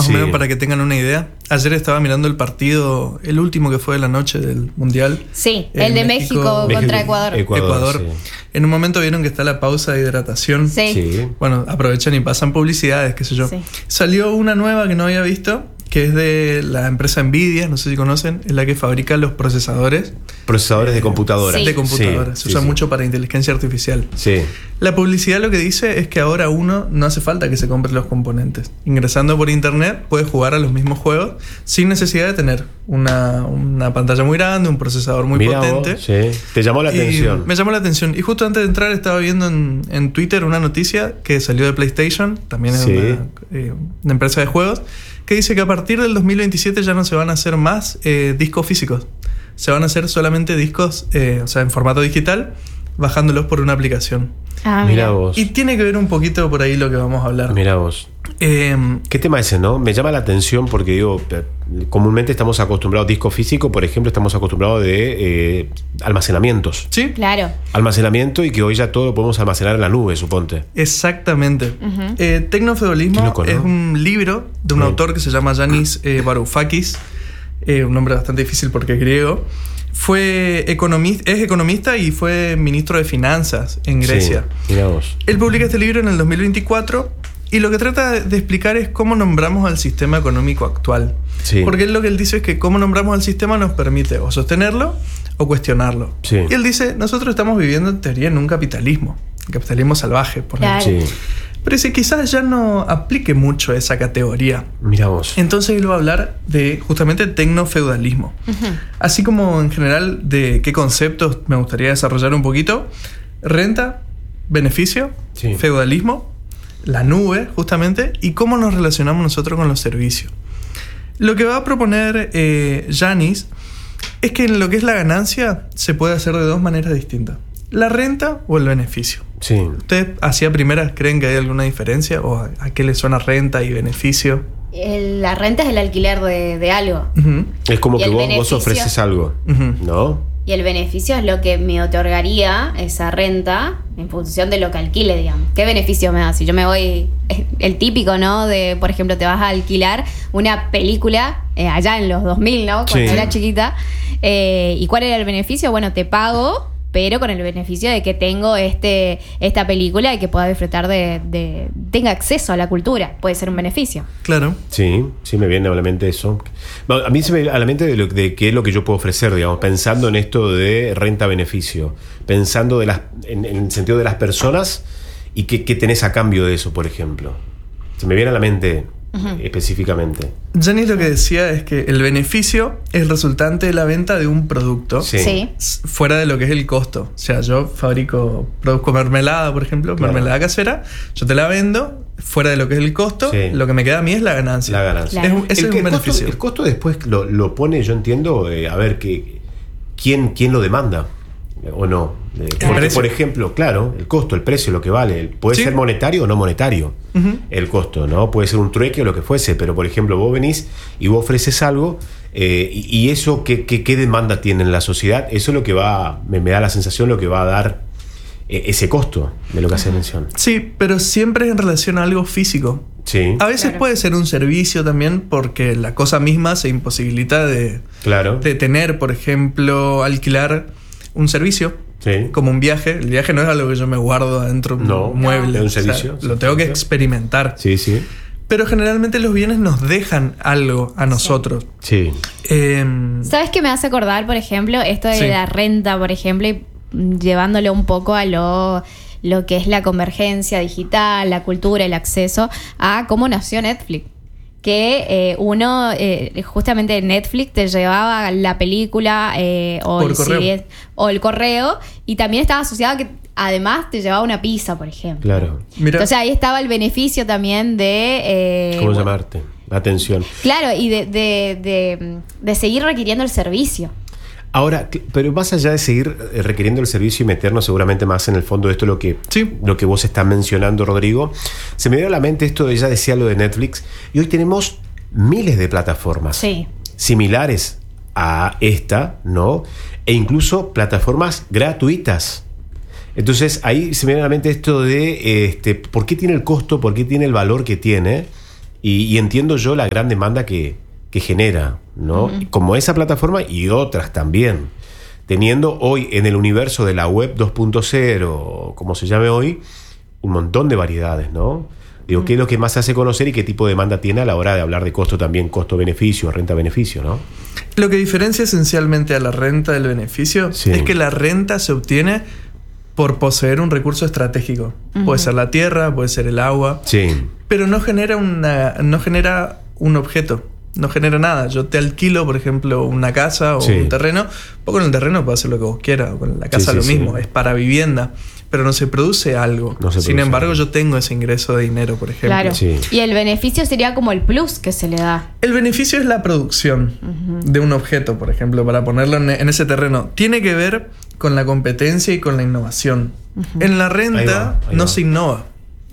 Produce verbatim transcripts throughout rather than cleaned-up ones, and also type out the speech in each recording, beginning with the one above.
Más sí. o menos para que tengan una idea. Ayer estaba mirando el partido, el último que fue de la noche del Mundial. Sí, el de México, México contra México, Ecuador. Ecuador, Ecuador. Sí. En un momento vieron que está la pausa de hidratación. Sí. Sí. Bueno, aprovechan y pasan publicidades, qué sé yo. Sí. Salió una nueva que no había visto, que es de la empresa Nvidia, no sé si conocen, es la que fabrica los procesadores. Procesadores de computadora. Sí. De computadoras. Sí, Se sí, usa sí. mucho para inteligencia artificial. Sí. La publicidad lo que dice es que ahora uno no hace falta que se compre los componentes. Ingresando por internet puede jugar a los mismos juegos sin necesidad de tener una, una pantalla muy grande, un procesador muy Mirá potente. vos, sí. Te llamó la Y atención. me llamó la atención. Y justo antes de entrar estaba viendo en, en Twitter una noticia que salió de PlayStation, también es Sí. una, eh, una empresa de juegos, que dice que a partir del dos mil veintisiete ya no se van a hacer más eh, discos físicos. Se van a hacer solamente discos, eh, o sea, en formato digital, bajándolos por una aplicación. Ah, Mira mira. vos. Y tiene que ver un poquito por ahí lo que vamos a hablar. Mira vos. Eh, ¿Qué tema ese, no? Me llama la atención porque digo, comúnmente estamos acostumbrados, disco físico, por ejemplo, estamos acostumbrados de eh, almacenamientos. sí, Claro. Almacenamiento y que hoy ya todo lo podemos almacenar en la nube, suponte. exactamente. Ujú. Eh, Qué Tecnofeudalismo loco, ¿no? es un libro de un Sí. autor que se llama Yanis eh, Varoufakis, eh, un nombre bastante difícil porque es griego. Fue economista, es economista y fue ministro de Finanzas en Grecia. Sí, mira vos. Él publica este libro en el dos mil veinticuatro y lo que trata de explicar es cómo nombramos al sistema económico actual. Sí. Porque él lo que él dice es que cómo nombramos al sistema nos permite o sostenerlo o cuestionarlo. Sí. Y él dice, nosotros estamos viviendo en teoría en un capitalismo, un capitalismo salvaje, por Claro. ejemplo. Sí. Pero dice, quizás ya no aplique mucho esa categoría. Mira vos. Entonces él va a hablar de justamente tecnofeudalismo. Ujú. Así como en general de qué conceptos me gustaría desarrollar un poquito. Renta, beneficio, Sí. feudalismo, la nube justamente y cómo nos relacionamos nosotros con los servicios. Lo que va a proponer eh, Yanis es que en lo que es la ganancia se puede hacer de dos maneras distintas. La renta o el beneficio. Sí. ¿Ustedes así a primeras creen que hay alguna diferencia? ¿O a, a qué le suena renta y beneficio? El- la renta es el alquiler de, de algo. Ujú, Es como ¿Y que el vos, vos beneficio? ofreces algo, ujú. ¿no? Y el beneficio es lo que me otorgaría esa renta en función de lo que alquile, digamos. ¿Qué beneficio me da? Si yo me voy, el típico, ¿no? De, por ejemplo, te vas a alquilar una película eh, allá en los dos mil, ¿no? Cuando Sí. era chiquita. Eh, ¿Y cuál era el beneficio? Bueno, te pago, pero con el beneficio de que tengo este esta película y que pueda disfrutar de, de... tenga acceso a la cultura. Puede ser un beneficio. Claro. Sí, sí me viene a la mente eso. Bueno, a mí se me viene a la mente de, lo, de qué es lo que yo puedo ofrecer, digamos, pensando en esto de renta-beneficio, pensando de las, en, en el sentido de las personas y qué, qué tenés a cambio de eso, por ejemplo. Se me viene a la mente uh-huh. específicamente. Jenny lo que decía es que el beneficio es resultante de la venta de un producto Sí. Sí. fuera de lo que es el costo. O sea, yo fabrico, produzco mermelada, por ejemplo, Claro. mermelada casera, yo te la vendo fuera de lo que es el costo, Sí. lo que me queda a mí es la ganancia. La ganancia. Claro. Es un- ese el, es un el beneficio. Costo, el costo después lo, lo pone, yo entiendo, eh, a ver, que, ¿quién, quién lo demanda o no. Eh, Claro. porque, por ejemplo, claro, el costo, el precio, lo que vale, el- puede Sí. ser monetario o no monetario, Ujú. el costo, ¿no? Puede ser un trueque o lo que fuese, pero por ejemplo, vos venís y vos ofreces algo eh, y, y eso, ¿qué, qué, ¿qué demanda tiene en la sociedad? Eso es lo que va, me, me da la sensación, lo que va a dar eh, ese costo de lo que hace mención. Sí, pero siempre en relación a algo físico. Sí, A veces Claro. puede ser un servicio también porque la cosa misma se imposibilita de, claro. de tener, por ejemplo, alquilar un servicio. Sí. Como un viaje. El viaje no es algo que yo me guardo adentro de un No, mueble. es un o sea, servicio, lo tengo que sí. experimentar. Sí, sí. Pero generalmente los bienes nos dejan algo a nosotros. Sí. Eh, ¿Sabes qué me hace acordar, por ejemplo, esto de Sí. la renta, por ejemplo, y mm, llevándolo un poco a lo, lo que es la convergencia digital, la cultura, el acceso, a cómo nació Netflix? Que eh, uno, eh, justamente Netflix te llevaba la película eh, o, Por el correo. C D o el correo, y también estaba asociado a que además te llevaba una pizza, por ejemplo. Claro. Mira. Entonces ahí estaba el beneficio también de... eh, ¿Cómo bueno, llamarte? Atención. Claro, y de, de, de, de seguir requiriendo el servicio. Ahora, cl- pero más allá de seguir eh, requiriendo el servicio y meternos seguramente más en el fondo de esto, lo que, Sí. lo que vos estás mencionando, Rodrigo, se me dio a la mente esto, de, ya decía lo de Netflix, y hoy tenemos miles de plataformas Sí. similares a esta, ¿no? E incluso plataformas gratuitas. Entonces ahí se me viene a la mente esto de este, por qué tiene el costo, por qué tiene el valor que tiene Y, y entiendo yo la gran demanda que, que genera, ¿no? Uh-huh. Como esa plataforma y otras también. Teniendo hoy en el universo de la web dos punto cero, como se llame hoy, un montón de variedades, ¿no? Digo, uh-huh. ¿qué es lo que más se hace conocer y qué tipo de demanda tiene a la hora de hablar de costo también, costo-beneficio, renta-beneficio, ¿no? Lo que diferencia esencialmente a la renta del beneficio sí. es que la renta se obtiene por poseer un recurso estratégico. Uh-huh. Puede ser la tierra, puede ser el agua, sí. pero no genera, una, no genera un objeto, no genera nada. Yo te alquilo, por ejemplo, una casa o sí. un terreno, o con el terreno puedes hacer lo que vos quieras, o con la casa sí, sí, lo mismo, sí. es para vivienda, pero no se produce algo. No se Sin produce embargo, algo. Yo tengo ese ingreso de dinero, por ejemplo. Claro. Sí. Y el beneficio sería como el plus que se le da. El beneficio es la producción uh-huh. de un objeto, por ejemplo, para ponerlo en, en ese terreno. Tiene que ver con la competencia y con la innovación. Uh-huh. En la renta ahí va, ahí no va. se innova.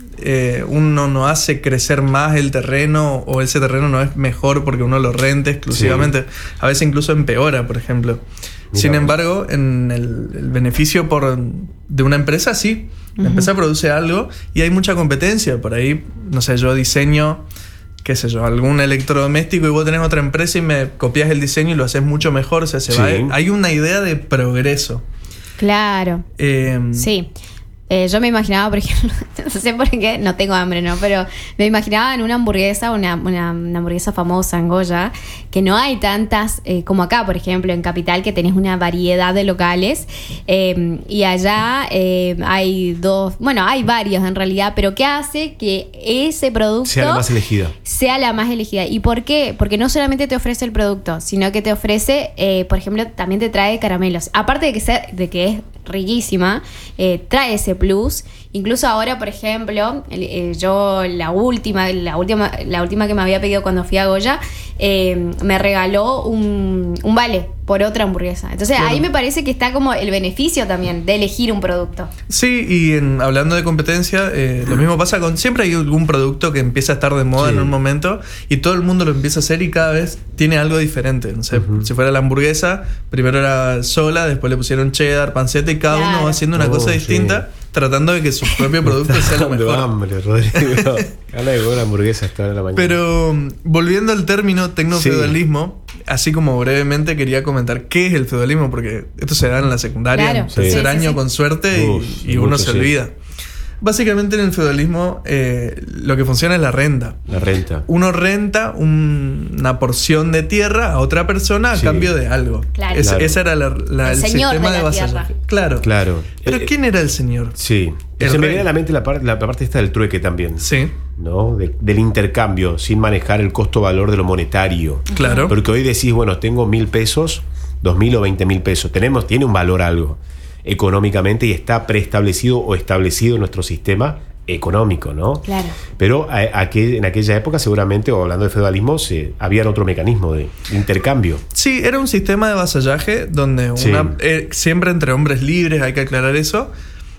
Eh, uno no hace crecer más el terreno o ese terreno no es mejor porque uno lo rente exclusivamente. Sí. A veces incluso empeora, por ejemplo. Mira, Sin embargo, en el, el beneficio por, de una empresa, sí. La uh-huh. empresa produce algo y hay mucha competencia. Por ahí, no sé, yo diseño, qué sé yo, algún electrodoméstico y vos tenés otra empresa y me copias el diseño y lo haces mucho mejor. O sea, se sí. va, hay una idea de progreso. Claro. Eh, sí. Eh, yo me imaginaba, por ejemplo, no sé por qué, no tengo hambre, ¿no? Pero me imaginaba en una hamburguesa, una, una, una hamburguesa famosa en Goya, que no hay tantas, eh, como acá, por ejemplo, en Capital, que tenés una variedad de locales, eh, y allá eh, hay dos, bueno, hay varios en realidad, pero ¿qué hace que ese producto sea la más elegida? Sea la más elegida. ¿Y por qué? Porque no solamente te ofrece el producto, sino que te ofrece, eh, por ejemplo, también te trae caramelos. Aparte de que, sea, de que es riquísima, eh, trae ese plus. Incluso ahora, por ejemplo, eh, yo la última, la última, la última que me había pedido cuando fui a Goya, eh, me regaló un, un vale por otra hamburguesa. Entonces claro. ahí me parece que está como el beneficio también de elegir un producto. Sí, y en, hablando de competencia, eh, lo mismo pasa con... Siempre hay algún producto que empieza a estar de moda sí. en un momento y todo el mundo lo empieza a hacer y cada vez tiene algo diferente. No sé, uh-huh. si fuera la hamburguesa, primero era sola, después le pusieron cheddar, panceta y cada claro. uno va haciendo una oh, cosa distinta. Sí. Tratando de que su propio producto sea lo mejor. Hambre, Rodrigo. Gana de comer hamburguesa esta hora de la mañana. Pero volviendo al término tecnofeudalismo, sí. así como brevemente quería comentar qué es el feudalismo, porque esto se da en la secundaria, claro. en tercer sí, año sí, sí. con suerte Uf, y, y uno se sí. olvida. Básicamente en el feudalismo eh, lo que funciona es la renta. La renta. Uno renta un, una porción de tierra a otra persona a sí. cambio de algo. Claro. Es, claro. Ese era la, la, el, el sistema de, de vasallaje. Claro. Claro. Pero eh, ¿quién era el señor? Sí. El Se me viene a la mente la parte, la parte esta del trueque también. Sí. ¿No? De, del intercambio, sin manejar el costo-valor de lo monetario. Claro. Porque hoy decís, bueno, tengo mil pesos, dos mil o veinte mil pesos. Tenemos, tiene un valor algo económicamente y está preestablecido o establecido en nuestro sistema económico, ¿no? Claro. Pero a, a que, en aquella época seguramente, o hablando de feudalismo, se, había otro mecanismo de intercambio. Sí, era un sistema de vasallaje donde sí. una, eh, siempre entre hombres libres, hay que aclarar eso,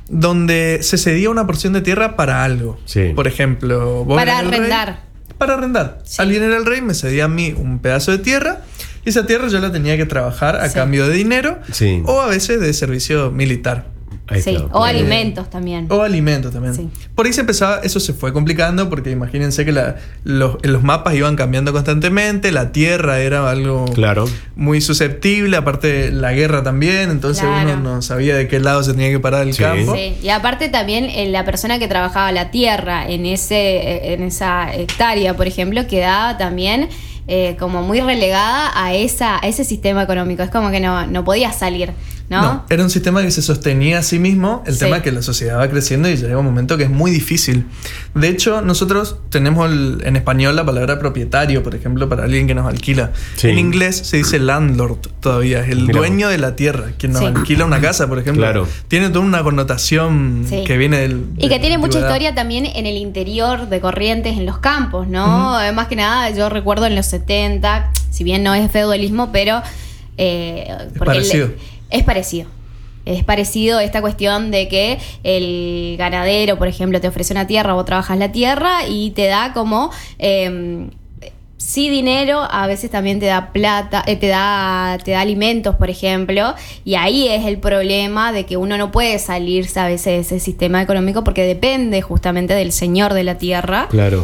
donde se cedía una porción de tierra para algo. Sí. Por ejemplo, vos para eras el arrendar. Rey, para arrendar. Sí. Alguien era el rey, me cedía a mí un pedazo de tierra. Y esa tierra yo la tenía que trabajar a sí. cambio de dinero sí. o a veces de servicio militar. Ahí sí, está. o eh, alimentos también. O alimentos también. Sí. Por ahí se empezaba, eso se fue complicando porque imagínense que la, los, los mapas iban cambiando constantemente, la tierra era algo claro. muy susceptible, aparte la guerra también, entonces claro. uno no sabía de qué lado se tenía que parar el sí. campo. Sí. Y aparte también eh, la persona que trabajaba la tierra en, ese, en esa hectárea, por ejemplo, quedaba también... Eh, como muy relegada a esa a ese sistema económico. Es como que no, no podía salir, ¿no? No, era un sistema que se sostenía a sí mismo. El sí. tema es que la sociedad va creciendo y llega un momento que es muy difícil. De hecho, nosotros tenemos el, en español la palabra propietario, por ejemplo, para alguien que nos alquila. Sí. En inglés se dice landlord todavía, es el Mira. dueño de la tierra, quien nos sí. alquila una casa, por ejemplo. Claro. Tiene toda una connotación sí. que viene del... Y que tiene mucha historia también en el interior de Corrientes, en los campos, ¿no? Uh-huh. Más que nada, yo recuerdo en los setenta, si bien no es feudalismo, pero... Eh, es parecido. El, es parecido. Es parecido esta cuestión de que el ganadero, por ejemplo, te ofrece una tierra, vos trabajas la tierra y te da como... Eh, sí dinero, a veces también te da plata, eh, te da te da alimentos, por ejemplo, y ahí es el problema de que uno no puede salirse a veces de ese sistema económico porque depende justamente del señor de la tierra. Claro.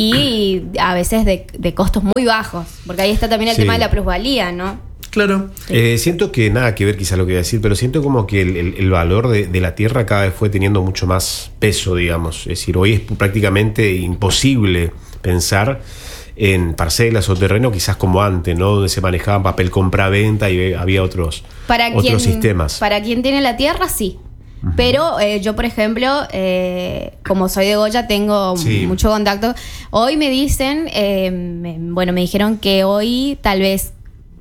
Y a veces de, de costos muy bajos, porque ahí está también el Sí. tema de la plusvalía, ¿no? Claro. Eh, siento que nada que ver quizá lo que voy a decir, pero siento como que el, el- el valor de, de la tierra cada vez fue teniendo mucho más peso, digamos. Es decir, hoy es prácticamente imposible pensar en parcelas o terreno quizás como antes, ¿no? Donde se manejaba papel compra-venta y había otros, Para otros quien, sistemas. Para quien tiene la tierra, sí. Pero eh, yo, por ejemplo, eh, como soy de Goya, tengo Sí. mucho contacto. Hoy me dicen, eh, me- bueno, me dijeron que hoy tal vez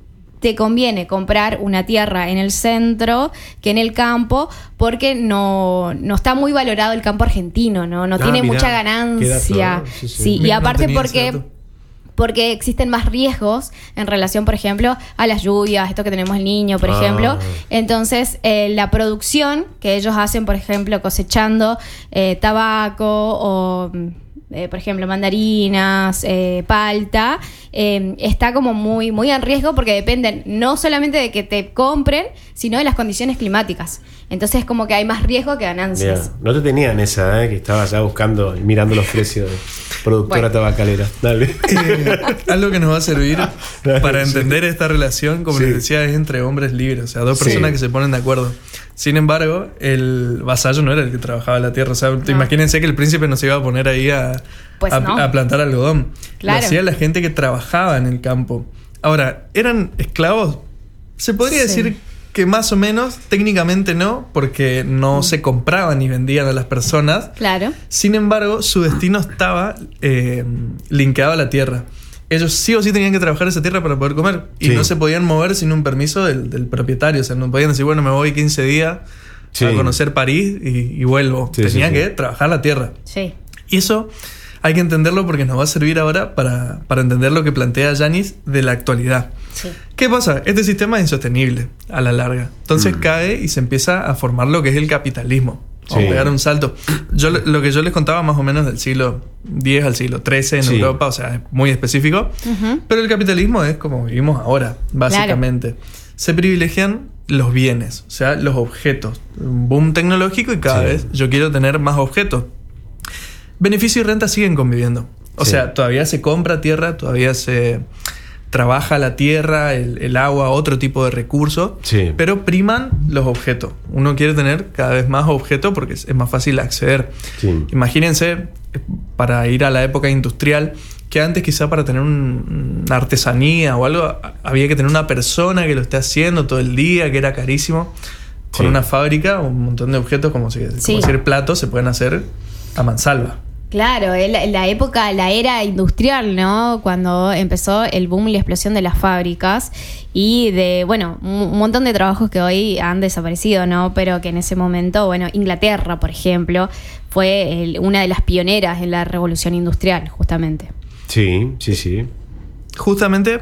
te conviene comprar una tierra en el centro que en el campo, porque no, no está muy valorado el campo argentino, no, no Ah, tiene mirá, mucha qué ganancia. dato, ¿no? Sí, sí. Sí, y Mira, no aparte tenía ese porque... dato. Porque existen más riesgos en relación, por ejemplo, a las lluvias, esto que tenemos el niño, por Ah. ejemplo. Entonces, eh, la producción que ellos hacen, por ejemplo, cosechando eh, tabaco o, mm, eh, por ejemplo, mandarinas, eh, palta, eh, está como muy, muy en riesgo porque dependen no solamente de que te compren, sino de las condiciones climáticas. Entonces, como que hay más riesgo que ganancias. Mirá, no te tenían esa, ¿eh? Que estabas ya buscando, mirando los precios de productora Bueno. tabacalera. Dale. Eh, algo que nos va a servir para Sí. entender esta relación, como Sí. les decía, es entre hombres libres, o sea, dos Sí. personas que se ponen de acuerdo. Sin embargo, el vasallo no era el que trabajaba la tierra. O sea, te No. imagínense que el príncipe no se iba a poner ahí a, Pues a, no. a plantar algodón. Claro. Lo hacía la gente que trabajaba en el campo. Ahora, ¿eran esclavos? Se podría Sí. decir que más o menos, técnicamente no, porque no se compraban ni vendían a las personas. Claro. Sin embargo, su destino estaba eh, linkeado a la tierra. Ellos sí o sí tenían que trabajar esa tierra para poder comer. Y Sí. no se podían mover sin un permiso del, del propietario. O sea, no podían decir, bueno, me voy quince días Sí. a conocer París y, y vuelvo. Sí, tenían sí, sí. que trabajar la tierra. Sí. Y eso hay que entenderlo porque nos va a servir ahora para, para entender lo que plantea Yanis de la actualidad. Sí. ¿Qué pasa? Este sistema es insostenible a la larga. Entonces Mm. cae y se empieza a formar lo que es el capitalismo. Vamos Sí. a pegar un salto. Yo, lo que yo les contaba más o menos del siglo diez al siglo trece en Sí. Europa, o sea, es muy específico. Ujú. Pero el capitalismo es como vivimos ahora, básicamente. Se privilegian los bienes, o sea, los objetos. Un boom tecnológico y cada Sí. vez yo quiero tener más objetos. Beneficio y renta siguen conviviendo. O Sí. sea, todavía se compra tierra, todavía se trabaja la tierra, el, el agua, otro tipo de recursos, Sí. pero priman los objetos. Uno quiere tener cada vez más objetos porque es, es más fácil acceder. Sí. Imagínense, eh, para ir a la época industrial, que antes quizá para tener un- una artesanía o algo, a- había que tener una persona que lo esté haciendo todo el día, que era carísimo. Con Sí. una fábrica, un montón de objetos, como, si, como Sí. decir platos, se pueden hacer a mansalva. Claro, es la, la época, la era industrial, ¿no? Cuando empezó el boom y la explosión de las fábricas y de, bueno, un un montón de trabajos que hoy han desaparecido, ¿no? Pero que en ese momento, bueno, Inglaterra, por ejemplo, fue el- una de las pioneras en la revolución industrial, justamente. Sí, sí, sí. Justamente,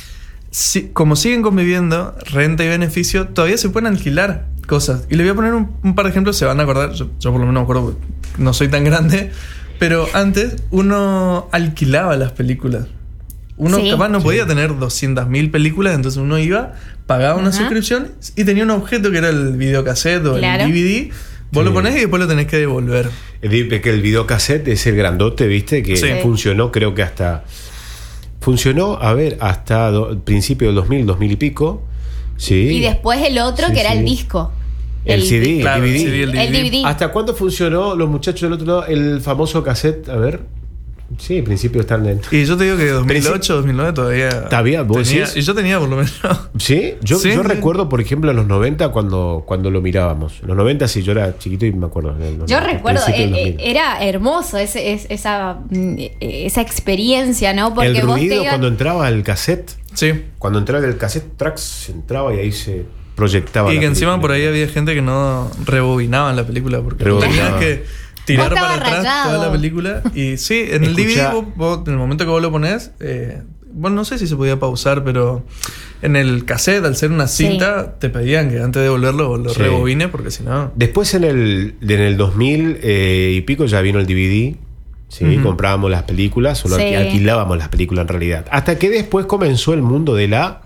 si- como siguen conviviendo renta y beneficio, todavía se pueden alquilar cosas. Y le voy a poner un, un par de ejemplos, se van a acordar. Yo, yo por lo menos me acuerdo, no soy tan grande, pero antes uno alquilaba las películas. Uno Sí. capaz no Sí. podía tener doscientas mil películas, entonces uno iba, pagaba una Ajá. suscripción y tenía un objeto que era el videocassette o Claro. el D V D. Vos Sí. lo ponés y después lo tenés que devolver. El, que el videocassette es el grandote, ¿viste? Que Sí. funcionó, creo que hasta. Funcionó, a ver, hasta do- principio del dos mil, dos mil y pico. Sí. Y después el otro, Sí, que era sí. el disco. El C D, Claro, el el D V D. C D, el El D V D. ¿Hasta cuándo funcionó, los muchachos del otro lado, el famoso cassette? A ver. Sí, principio están en. Y yo te digo que dos mil ocho, dos mil nueve todavía. ¿Todavía vos tenía, decís? y yo tenía por lo menos. Sí, yo, Sí, yo sí. recuerdo, por ejemplo, en los noventa cuando, cuando lo mirábamos. En los noventa sí, yo era chiquito y me acuerdo. en los Yo noventa, recuerdo, principio del eh, eh, dos mil. era hermoso ese, es- esa, mm, eh, esa experiencia, ¿no? Porque El vos te ruido ibas- cuando entraba el cassette, Sí. cuando entraba el cassette tracks, entraba y ahí se proyectaba. Y la que encima película. por ahí había gente que no rebobinaban la película porque Rebobinaban. tenías que tirar Vos para estabas atrás rayado. toda la película. Y sí, en el D V D, Escuchá. vos, vos, en el momento que vos lo ponés, eh, bueno, no sé si se podía pausar, pero en el cassette, al ser una Sí. cinta, te pedían que antes de devolverlo lo Sí. rebobine porque si no. Después en el, en el dos mil eh, y pico ya vino el D V D. ¿sí? Ujú. Comprábamos las películas, o lo Sí. alqui- alquilábamos las películas en realidad. Hasta que después comenzó el mundo de la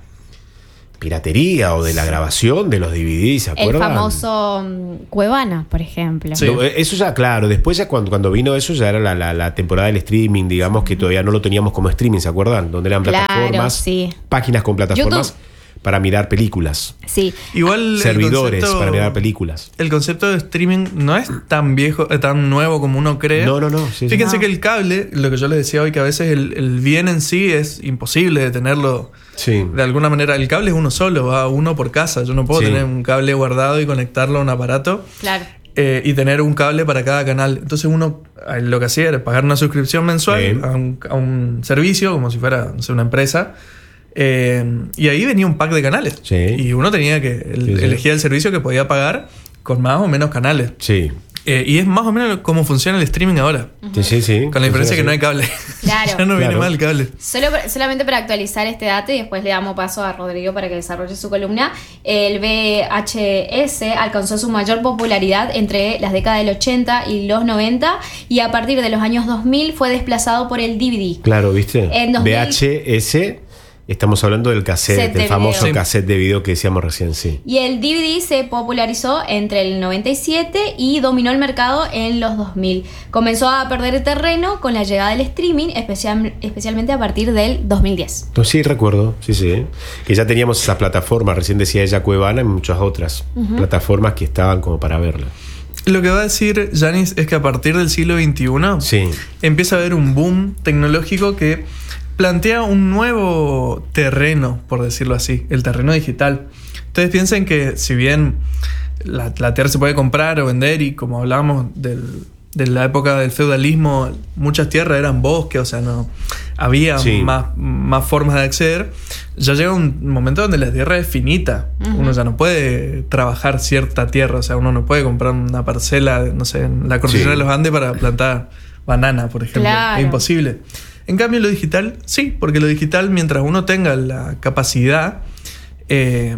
piratería o de la grabación de los D V D, ¿se El acuerdan? famoso mm, Cuevana, por ejemplo. Sí. No, eso ya, claro, después ya cuando, cuando vino eso ya era la, la, la temporada del streaming, digamos, que todavía no lo teníamos como streaming, ¿se acuerdan? Donde eran Claro, plataformas, sí. páginas con plataformas YouTube. para mirar películas, Sí. Igual el servidores concepto- para mirar películas. El concepto de streaming no es tan viejo, eh, tan nuevo como uno cree. No, no, no. sí, sí. Fíjense No. que el cable, lo que yo les decía hoy, que a veces el, el bien en sí es imposible de tenerlo Sí. de alguna manera. El cable es uno solo, va uno por casa. Yo no puedo Sí. tener un cable guardado y conectarlo a un aparato Claro. eh, y tener un cable para cada canal. Entonces uno eh, lo que hacía era pagar una suscripción mensual Sí. a, un, a un servicio, como si fuera no sé, una empresa. Eh, y ahí venía un pack de canales. Sí. Y uno tenía que el- Sí, sí. elegir el servicio que podía pagar con más o menos canales. Sí. Eh, y es más o menos como funciona el streaming ahora. Sí, sí, sí. Con la diferencia que no hay Sí. cable. Claro. Ya no viene Claro. mal el cable. Solo, solamente para actualizar este dato y después le damos paso a Rodrigo para que desarrolle su columna, el V H S alcanzó su mayor popularidad entre las décadas del ochenta y los noventa y a partir de los años dos mil fue desplazado por el D V D. Claro, ¿viste? En dos mil- V H S, estamos hablando del cassette, Set de del famoso video. Sí. cassette de video que decíamos recién, sí. Y el D V D se popularizó entre el noventa y siete y dominó el mercado en los dos mil. Comenzó a perder terreno con la llegada del streaming, especial- especialmente a partir del dos mil diez. No, sí, recuerdo, sí, sí. Que ya teníamos esas plataformas, recién decía ella Cuevana y muchas otras plataformas que estaban como para verla. Lo que va a decir Janis es que a partir del siglo veintiuno Sí, empieza a haber un boom tecnológico que plantea un nuevo terreno, por decirlo así, el terreno digital. Ustedes piensen que si bien la, la tierra se puede comprar o vender y como hablábamos del, de la época del feudalismo, muchas tierras eran bosques, o sea, no había Sí. más, más formas de acceder, ya llega un momento donde la tierra es finita. Ujú. Uno ya no puede trabajar cierta tierra, o sea, uno no puede comprar una parcela, no sé, en la cordillera Sí. de los Andes para plantar banana, por ejemplo. Claro. Es imposible. En cambio, lo digital, sí, porque lo digital, mientras uno tenga la capacidad eh,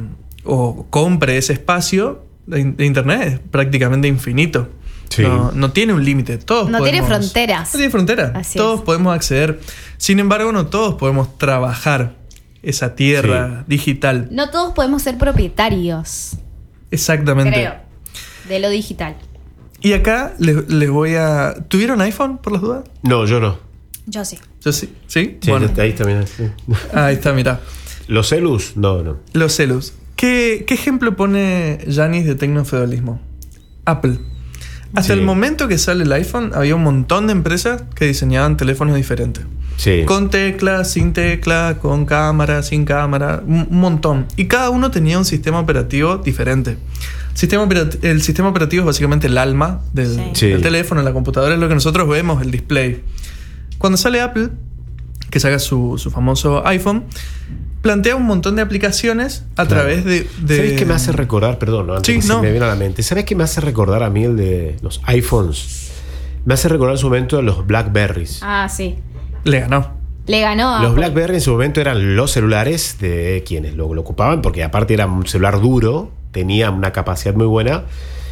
o compre ese espacio, de in- de Internet es prácticamente infinito. Sí. No, no tiene un límite. Todos No tiene podemos- fronteras. No tiene fronteras. Así todos es. podemos acceder. Sin embargo, no todos podemos trabajar esa tierra digital. No todos podemos ser propietarios, Exactamente. creo, de lo digital. Y acá les, les voy a... ¿Tuvieron iPhone, por las dudas? no, yo no. Yo sí. Yo sí. ¿Sí? Sí, Bueno, ahí también. Sí. ahí está, mirá. ¿Los celus? No, no. Los celus. ¿Qué, qué ejemplo pone Janis de tecnofeudalismo? Apple. Hasta Sí. el momento que sale el iPhone, había un montón de empresas que diseñaban teléfonos diferentes. Sí. Con tecla, sin tecla, con cámara, sin cámara, un un montón. Y cada uno tenía un sistema operativo diferente. Sistema operat- el sistema operativo es básicamente el alma del, Sí. Sí. del teléfono, la computadora es lo que nosotros vemos, el display. Cuando sale Apple, que saca su, su famoso iPhone, plantea un montón de aplicaciones a Claro. través de, de- ¿Sabes qué me hace recordar? Perdón, ¿no? antes Sí, que no. se me viene a la mente. ¿Sabes qué me hace recordar a mí el de los iPhones? Me hace recordar en su momento a los Blackberries. Ah, sí. Le ganó. Le ganó a Los Apple. BlackBerry en su momento eran los celulares de quienes lo, lo ocupaban, porque aparte era un celular duro, tenía una capacidad muy buena.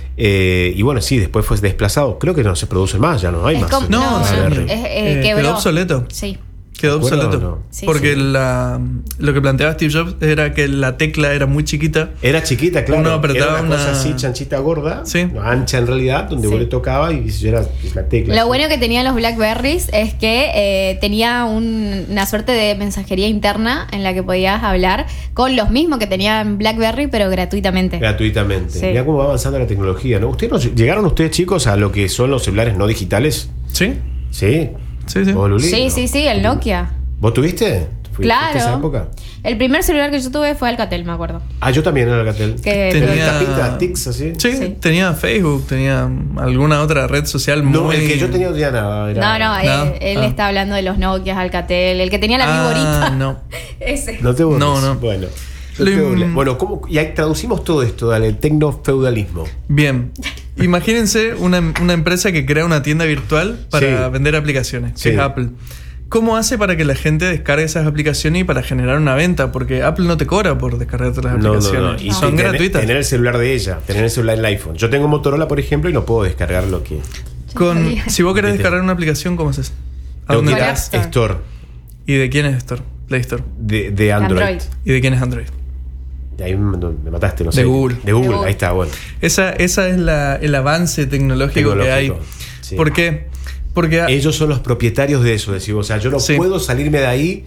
Eh, y bueno, sí, después fue desplazado. Creo que no se producen más, ya no hay Es más. como- No, no, sí. es- es- eh, Eh, quebró. quedó obsoleto. Sí. Quedó ¿De acuerdo obsoleto. o no? Sí, porque sí. La, lo que planteaba Steve Jobs era que la tecla era muy chiquita. Era chiquita, claro. Uno apretaba era una, cosa una- así, chanchita gorda, Sí. no, ancha en realidad, donde Sí. vos le tocaba y yo era la tecla. Lo así. bueno que tenían los Blackberries es que eh, tenía un- una suerte de mensajería interna en la que podías hablar con los mismos que tenían Blackberry, pero gratuitamente. Gratuitamente. Sí. Mirá cómo va avanzando la tecnología, ¿no? ¿Ustedes no- ¿Llegaron ustedes, chicos, a lo que son los celulares no digitales? ¿Sí? Sí. Sí, sí. ¿Vos, Luli? Sí, No. sí, sí, el Nokia. ¿Vos tuviste? ¿Fuiste Claro. esa época? El primer celular que yo tuve fue Alcatel, me acuerdo. Ah, yo también era Alcatel. Que Tenía- Tapita, tics, así. Sí, Sí. tenía Facebook, tenía alguna otra red social muy... No, el que yo tenía no tenía nada. Era... No, no, No. él, él Ah. está hablando de los Nokias, Alcatel, el que tenía la Ah, viborita. no. Ese. No te burles. No, no. Bueno. No Lo te im- burles. Bueno, ¿cómo? Y ahí traducimos todo esto, dale, el tecnofeudalismo. Bien. Imagínense una, una empresa que crea una tienda virtual para Sí. vender aplicaciones, que Sí. es Apple. ¿Cómo hace para que la gente descargue esas aplicaciones y para generar una venta? Porque Apple no te cobra por descargarte las No, no, aplicaciones. no. Y son tener, gratuitas. Tener el celular de ella, tener el celular en el iPhone. Yo tengo Motorola, por ejemplo, y no puedo descargar lo que. Con, si vos querés descargar una aplicación, ¿cómo haces? ¿A Tengo que dónde ir a vas? Store. Store. ¿Y de quién es Store? Play Store. De, de Android. Android. ¿Y de quién es Android? De ahí me, me mataste, no De sé. Google. De Google, De Google. ahí está, bueno. Esa, esa es la, el avance tecnológico, que hay. Tecnológico, sí. ¿Por qué? Porque Ellos son los propietarios de eso, decimos. O sea, yo no Sí. puedo salirme de ahí.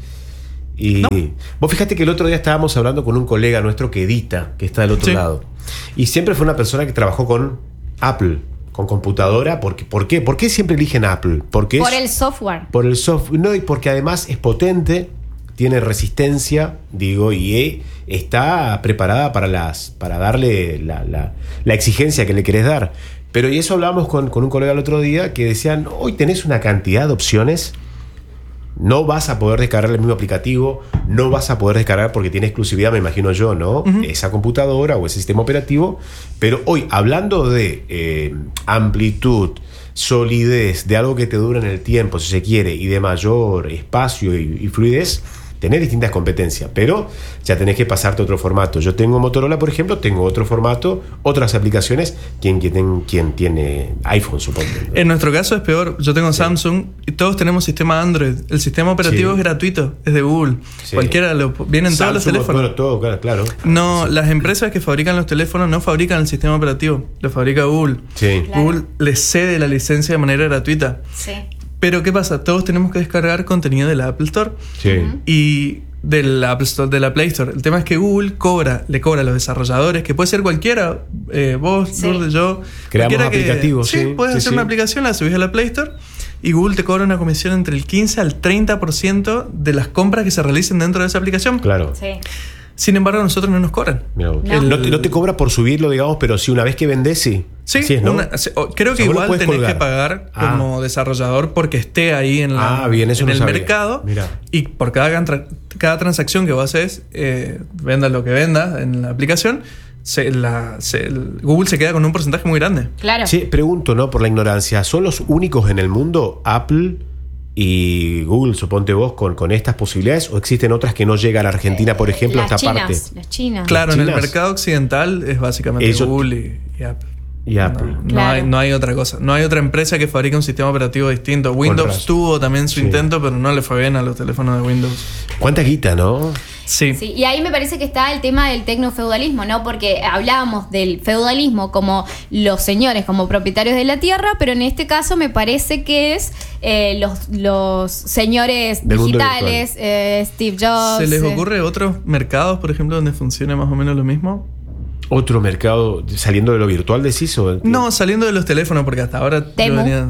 Y No. vos fíjate que el otro día estábamos hablando con un colega nuestro que edita, que está del otro Sí. lado. Y siempre fue una persona que trabajó con Apple, con computadora. Porque, ¿Por qué? ¿Por qué siempre eligen Apple? Porque Por es, el software. por el software. No, y porque además es potente, tiene resistencia, digo, y eh, está preparada para las para darle la, la, la exigencia que le querés dar. Pero y eso hablábamos con, con un colega el otro día que decían, hoy tenés una cantidad de opciones, no vas a poder descargar el mismo aplicativo, no vas a poder descargar porque tiene exclusividad, me imagino yo, ¿no? Uh-huh. Esa computadora o ese sistema operativo. Pero hoy, hablando de eh, amplitud, solidez, de algo que te dura en el tiempo, si se quiere, y de mayor espacio y, y fluidez, tener distintas competencias, pero ya tenés que pasarte a otro formato. Yo tengo Motorola, por ejemplo, tengo otro formato, otras aplicaciones, quien, quien, quien tiene iPhone, supongo. en nuestro caso es peor. Yo tengo Sí. Samsung y todos tenemos sistema Android. El sistema operativo Sí. es gratuito, es de Google. Sí. Cualquiera lo vienen todos los Samsung, teléfonos. Bueno, todo, claro. claro. No, Sí. las empresas que fabrican los teléfonos no fabrican el sistema operativo, lo fabrica Google. Sí. Claro. Google les cede la licencia de manera gratuita. Sí. Pero ¿qué pasa? Todos tenemos que descargar contenido de la Apple Store Sí. y de la Apple Store, de la Play Store. El tema es que Google cobra, le cobra a los desarrolladores, que puede ser cualquiera, eh, vos, Sí. Lourdes, yo. Creamos cualquiera que- aplicativos, Sí, sí, puedes sí, hacer sí. una aplicación, la subís a la Play Store y Google te cobra una comisión entre el quince al treinta por ciento de las compras que se realicen dentro de esa aplicación. Claro. Sí. Sin embargo, a nosotros no nos cobran. Mirá vos. No. No, te, no te cobra por subirlo, digamos, pero sí, una vez que vendés, sí. Sí, Así es, ¿no? una- se- o- creo O que sea, vos lo igual puedes tenés colgar. que pagar Ah. como desarrollador porque esté ahí en, la, Ah, bien, eso en no el sabía. mercado. Mirá. Y por cada, tra- cada transacción que vos haces, eh, vendas lo que vendas en la aplicación, se, la, se- el- Google se queda con un porcentaje muy grande. Claro. Sí, pregunto, ¿no? Por la ignorancia, ¿son los únicos en el mundo, Apple y Google, suponte vos, con, con estas posibilidades? ¿O existen otras que no llegan a Argentina, por ejemplo, a las esta chinas, parte? Las chinas. Claro, en el chinas. mercado occidental es básicamente Eso- Google y, y Apple. Y Apple. No, no Claro. hay, no hay otra cosa. No hay otra empresa que fabrique un sistema operativo distinto. Windows razón. tuvo también su Sí. intento, pero no le fue bien a los teléfonos de Windows. ¿Cuánta guita, no? Sí. Sí, y ahí me parece que está el tema del tecnofeudalismo, ¿no? Porque hablábamos del feudalismo como los señores, como propietarios de la tierra, pero en este caso me parece que es eh, los, los señores Del mundo digitales, eh, Steve Jobs. ¿Se les eh, ocurre otros mercados, por ejemplo, donde funcione más o menos lo mismo? ¿Otro mercado saliendo de lo virtual, decís? O No, saliendo de los teléfonos, porque hasta ahora yo Temu. venía-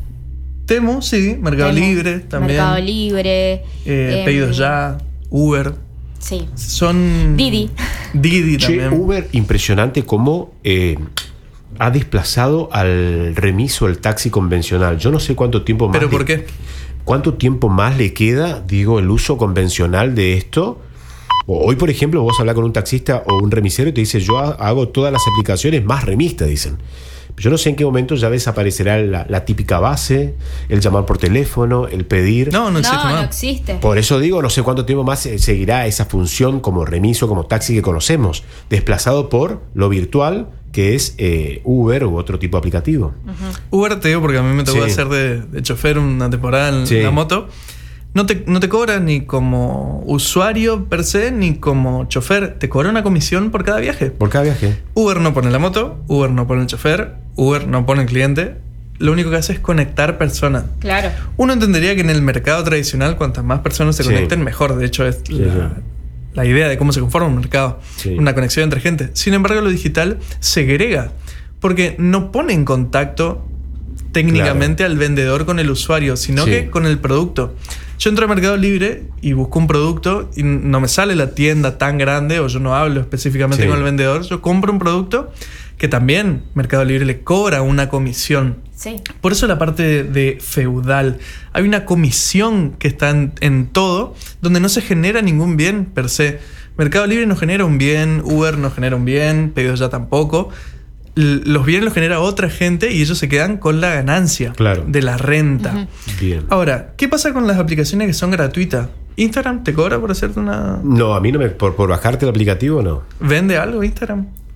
Temu, sí, Mercado Temu, Libre también. Mercado Libre. eh, eh, Pedidos Ya, Uber. Sí. Son. Didi. Didi Che, también. Uber, impresionante cómo eh, ha desplazado al remiso, el taxi convencional. Yo no sé cuánto tiempo más. ¿Pero le- por qué? ¿Cuánto tiempo más le queda, digo, el uso convencional de esto? O hoy, por ejemplo, vos hablas con un taxista o un remisero y te dice, yo ha- hago todas las aplicaciones más remistas, dicen. Yo no sé en qué momento ya desaparecerá la, la típica base, el llamar por teléfono, el pedir. No, no No, existe no, más. existe. Por eso digo, no sé cuánto tiempo más eh, seguirá esa función como remiso, como taxi que conocemos, desplazado por lo virtual que es eh, Uber u otro tipo de aplicativo. Uber te digo porque a mí me tocó Sí. hacer de, de chofer una temporada en Sí. la moto. No te, no te cobra ni como usuario per se, ni como chofer. Te cobra una comisión por cada viaje. Por cada viaje. Uber no pone la moto, Uber no pone el chofer, Uber no pone el cliente. Lo único que hace es conectar personas. Claro. Uno entendería que en el mercado tradicional, cuantas más personas se Sí. conecten, mejor. De hecho, es Sí, la, sí. la idea de cómo se conforma un mercado. Sí. Una conexión entre gente. Sin embargo, lo digital segrega. Porque no pone en contacto técnicamente al vendedor con el usuario, sino Sí. que con el producto. Yo entro a Mercado Libre y busco un producto y no me sale la tienda tan grande, o yo no hablo específicamente Sí. con el vendedor. Yo compro un producto que también Mercado Libre le cobra una comisión. Sí. Por eso la parte de, de feudal. Hay una comisión que está en, en todo, donde no se genera ningún bien per se. Mercado Libre no genera un bien, Uber no genera un bien, Pedidos Ya tampoco. L- los bienes los genera otra gente y ellos se quedan con la ganancia Claro. de la renta. Ujú. Bien. Ahora, ¿qué pasa con las aplicaciones que son gratuitas? ¿Instagram te cobra por hacerte una... No, a mí no me. Por, por bajarte el aplicativo, no. ¿Vende algo Instagram?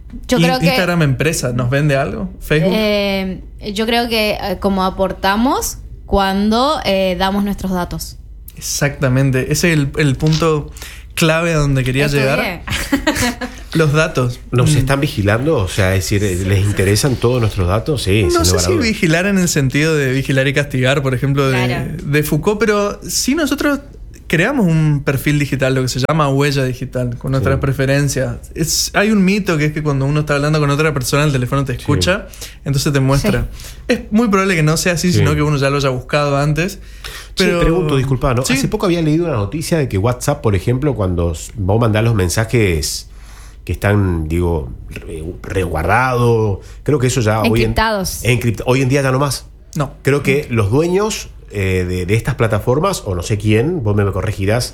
Yo creo que Instagram empresa, ¿nos vende algo? ¿Facebook? Eh, yo creo que eh, como aportamos cuando eh, damos nuestros datos. Exactamente, ese es el, el punto clave a donde quería Estudié. llegar. Los datos. ¿Nos Mm. están vigilando? O sea, es decir, ¿les interesan todos nuestros datos? Sí, No sin sé lugar a si dudas. vigilar en el sentido de vigilar y castigar, por ejemplo, de, Claro. de Foucault, pero sí nosotros creamos un perfil digital, lo que se llama huella digital, con nuestras Sí. preferencias. Es, hay un mito que es que cuando uno está hablando con otra persona, el teléfono te escucha, entonces te muestra. Es muy probable que no sea así, Sí. sino que uno ya lo haya buscado antes. Pero Che, pregunto, disculpa, ¿no? Sí. Hace poco había leído una noticia de que WhatsApp, por ejemplo, cuando vos mandás los mensajes que están, digo, re- resguardados, creo que eso ya hoy en, Encriptados. encript- hoy en día ya no más. No. Creo que los dueños eh, de, de estas plataformas, o no sé quién, vos me corregirás,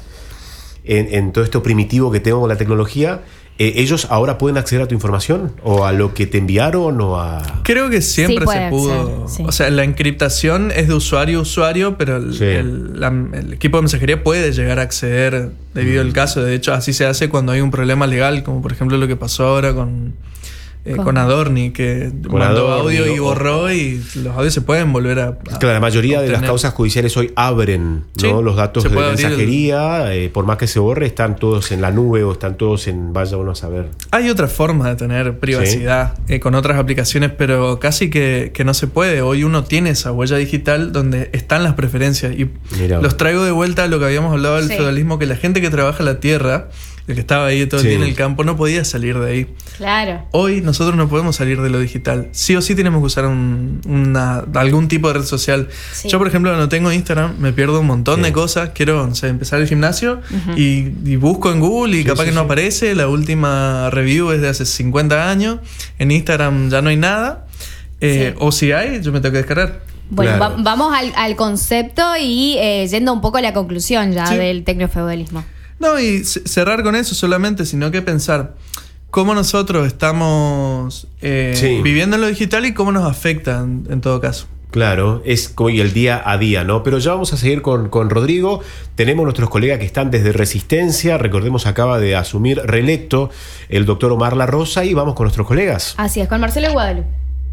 en, en todo esto primitivo que tengo con la tecnología, eh, ellos ahora pueden acceder a tu información, o a lo que te enviaron, o a... Creo que siempre Sí, puede se pudo. ser, sí. O sea, la encriptación es de usuario a usuario, pero el, Sí. el- la- el equipo de mensajería puede llegar a acceder debido al caso. De hecho, así se hace cuando hay un problema legal, como por ejemplo lo que pasó ahora con, eh, Con- con Adorni, que Con mandó Adorni, audio y o- borró, y los audios se pueden volver a. a Claro, la mayoría de las obtener. causas judiciales hoy abren, ¿no? Sí, los datos se de puede abrir el- mensajería, eh, por más que se borre, están todos en la nube o están todos en, vaya uno a saber. Hay otras formas de tener privacidad eh, con otras aplicaciones, pero casi que, que no se puede. Hoy uno tiene esa huella digital donde están las preferencias. Y Mirá. los traigo de vuelta a lo que habíamos hablado del Sí. feudalismo, que la gente que trabaja la tierra, el que estaba ahí todo el Sí. día en el campo, no podía salir de ahí. Claro. Hoy nosotros no podemos salir de lo digital. Sí o sí tenemos que usar un- una, algún tipo de red social. Sí. Yo, por ejemplo, no tengo Instagram, me pierdo un montón Sí. de cosas. Quiero, no sé, empezar el gimnasio y, y busco en Google y Sí, capaz sí, que no sí. aparece. La última review es de hace cincuenta años. En Instagram ya no hay nada. Eh, Sí. O si hay, yo me tengo que descargar. Bueno, Claro. va- vamos al, al concepto y eh, yendo un poco a la conclusión ya Sí. del tecnofeudalismo. No, y c- cerrar con eso solamente, sino que pensar cómo nosotros estamos eh, Sí. viviendo en lo digital y cómo nos afecta en, en todo caso. Claro, es como y el día a día, ¿no? Pero ya vamos a seguir con, con Rodrigo. Tenemos nuestros colegas que están desde Resistencia. Recordemos, acaba de asumir reelecto el doctor Omar La Rosa, y vamos con nuestros colegas. Así es, con Marcelo de Guadalupe.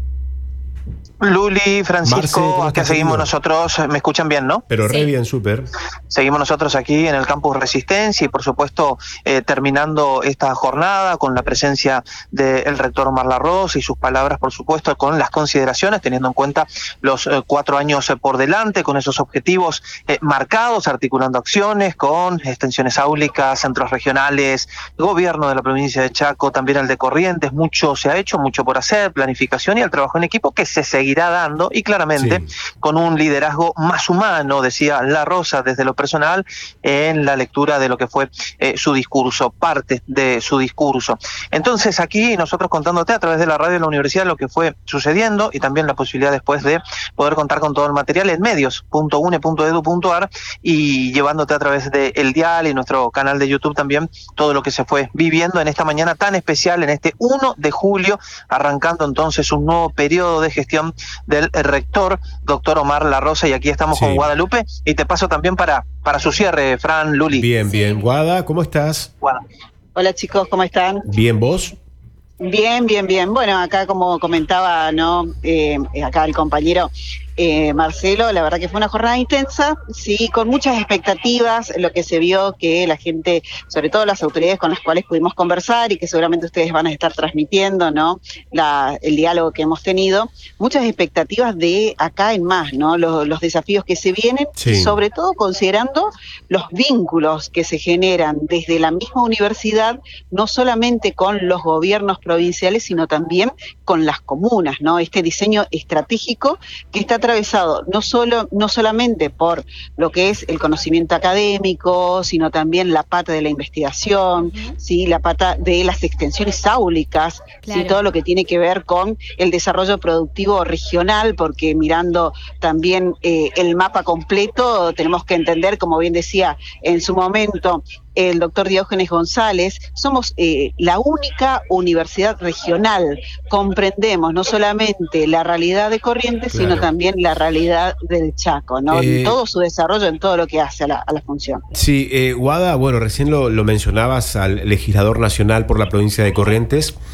Luli, Marce, Francisco, ¿cómo acá estás, seguimos querido? nosotros, me escuchan bien, ¿no? Pero re Sí. bien, súper. Seguimos nosotros aquí en el campus Resistencia y por supuesto eh, terminando esta jornada con la presencia del rector Omar La Rosa y sus palabras, por supuesto, con las consideraciones, teniendo en cuenta los eh, cuatro años eh, por delante, con esos objetivos eh, marcados, articulando acciones con extensiones áulicas, centros regionales, gobierno de la provincia de Chaco, también el de Corrientes. Mucho se ha hecho, mucho por hacer, planificación y el trabajo en equipo que se seguirá dando, y claramente Sí. con un liderazgo más humano, decía La Rosa desde lo personal en la lectura de lo que fue eh, su discurso, parte de su discurso. Entonces aquí nosotros contándote a través de la radio de la universidad lo que fue sucediendo, y también la posibilidad después de poder contar con todo el material en medios punto une punto edu punto ar, y llevándote a través de El Dial y nuestro canal de YouTube también todo lo que se fue viviendo en esta mañana tan especial, en este uno de julio, arrancando entonces un nuevo periodo de gestión del rector, doctor Omar La Rosa, y aquí estamos Sí. con Guadalupe, y te paso también para, para su cierre, Fran, Luli. Bien, Sí. bien. Guada, ¿cómo estás? Bueno, Hola chicos, ¿cómo están? Bien, ¿vos? Bien, bien, bien. Bueno, acá como comentaba, ¿no? Eh, acá el compañero eh, Marcelo, la verdad que fue una jornada intensa, sí, con muchas expectativas, lo que se vio que la gente, sobre todo las autoridades con las cuales pudimos conversar y que seguramente ustedes van a estar transmitiendo, ¿no? La, el diálogo que hemos tenido, muchas expectativas de acá en más, ¿no? Los, los desafíos que se vienen, Sí. y sobre todo considerando los vínculos que se generan desde la misma universidad, no solamente con los gobiernos provinciales, sino también con las comunas, ¿no? Este diseño estratégico que está atravesado no solo no solamente por lo que es el conocimiento académico, sino también la pata de la investigación, Ujú. sí, la pata de las extensiones áulicas, Claro. sí, todo lo que tiene que ver con el desarrollo productivo regional, porque mirando también eh, el mapa completo, tenemos que entender, como bien decía en su momento el doctor Diógenes González, somos eh, la única universidad regional, comprendemos no solamente la realidad de Corrientes, Claro. sino también la realidad del Chaco, ¿no? Eh, En todo su desarrollo, en todo lo que hace a la, a la función. Sí, eh, Guada, bueno, recién lo, lo mencionabas al legislador nacional por la provincia de Corrientes.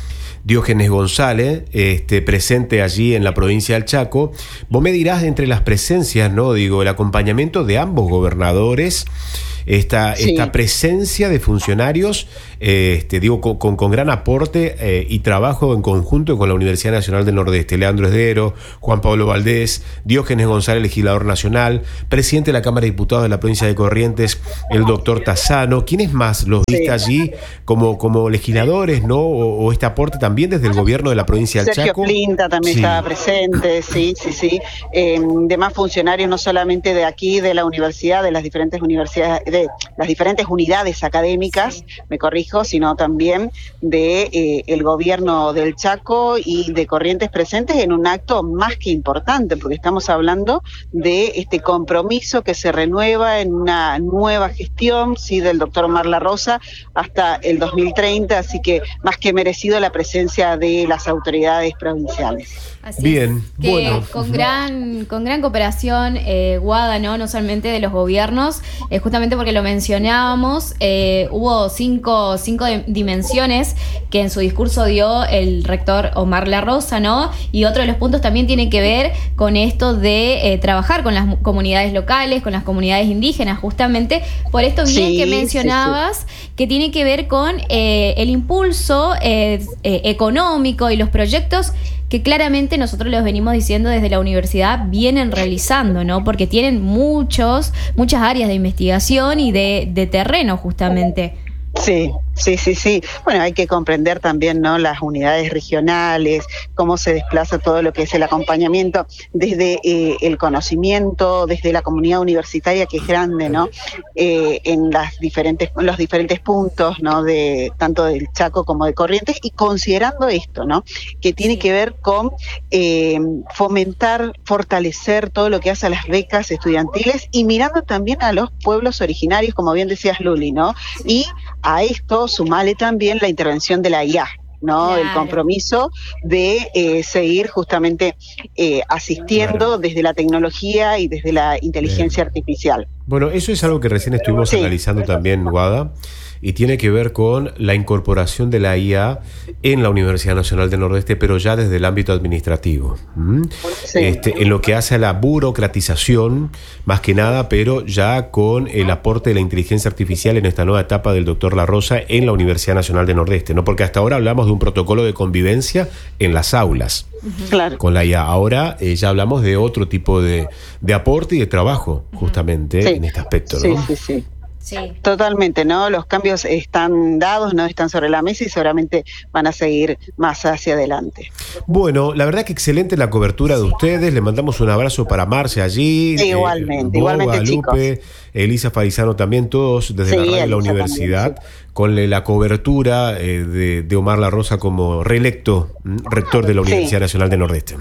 Diógenes González, este, presente allí en la provincia del Chaco. Vos me dirás, entre las presencias, ¿no? Digo, el acompañamiento de ambos gobernadores, esta, sí. esta presencia de funcionarios, eh, este, digo, con, con, con gran aporte eh, y trabajo en conjunto con la Universidad Nacional del Nordeste. Leandro Esdero, Juan Pablo Valdés, Diógenes González, legislador nacional, presidente de la Cámara de Diputados de la provincia de Corrientes, el doctor Tassano. ¿Quiénes más los viste sí. allí como, como legisladores, no? O, o este aporte también desde el gobierno de la provincia del Sergio Chaco. Sergio Plinta también sí. estaba presente, sí, sí, sí. Eh, demás funcionarios, no solamente de aquí, de la universidad, de las diferentes universidades, de las diferentes unidades académicas, sí. me corrijo, sino también de eh, el gobierno del Chaco y de Corrientes presentes en un acto más que importante, porque estamos hablando de este compromiso que se renueva en una nueva gestión, sí, del doctor Omar La Rosa hasta el dos mil treinta, así que más que merecido la presencia de las autoridades provinciales. Así Bien, es, que bueno. Con gran, con gran cooperación, eh, Guada, ¿no? No solamente de los gobiernos, eh, justamente porque lo mencionábamos, eh, hubo cinco, cinco dimensiones que en su discurso dio el rector Omar La Rosa, ¿no? Y otro de los puntos también tiene que ver con esto de eh, trabajar con las comunidades locales, con las comunidades indígenas, justamente por esto bien sí, que mencionabas, sí, sí. que tiene que ver con eh, el impulso eh, eh, económico y los proyectos que claramente nosotros los venimos diciendo desde la universidad vienen realizando, ¿no? Porque tienen muchos, muchas áreas de investigación y de, de terreno, justamente. Sí, sí, sí, sí. Bueno, hay que comprender también, ¿no?, las unidades regionales, cómo se desplaza todo lo que es el acompañamiento desde eh, el conocimiento, desde la comunidad universitaria, que es grande, ¿no? Eh, en las diferentes, los diferentes puntos, ¿no?, de tanto del Chaco como de Corrientes, y considerando esto, ¿no?, que tiene sí. que ver con eh, fomentar, fortalecer todo lo que hace a las becas estudiantiles y mirando también a los pueblos originarios, como bien decías, Luli, ¿no? Sí. Y a esto sumale también la intervención de la I A, ¿no? Claro. El compromiso de eh, seguir justamente eh, asistiendo claro. desde la tecnología y desde la inteligencia Bien. artificial. Bueno, eso es algo que recién estuvimos sí. analizando también, Guada, y tiene que ver con la incorporación de la I A en la Universidad Nacional del Nordeste, pero ya desde el ámbito administrativo. ¿Mm? Sí. Este, en lo que hace a la burocratización, más que nada, pero ya con el aporte de la inteligencia artificial en esta nueva etapa del doctor La Rosa en la Universidad Nacional del Nordeste, ¿no? Porque hasta ahora hablamos de un protocolo de convivencia en las aulas. Claro. Con la I A. Ahora eh, ya hablamos de otro tipo de, de aporte y de trabajo, justamente, sí. en este aspecto, ¿no? Sí, sí, sí. Sí. Totalmente, ¿no? Los cambios están dados, no están sobre la mesa y seguramente van a seguir más hacia adelante. Bueno, la verdad que excelente la cobertura sí. de ustedes. Le mandamos un abrazo para Marce allí. Sí, igualmente, eh, igualmente, Guadalupe, chicos. Elisa Farizano también, todos desde sí, la radio de la universidad, también, sí. con la cobertura eh, de, de Omar La Rosa como reelecto rector de la Universidad sí. Nacional del Nordeste.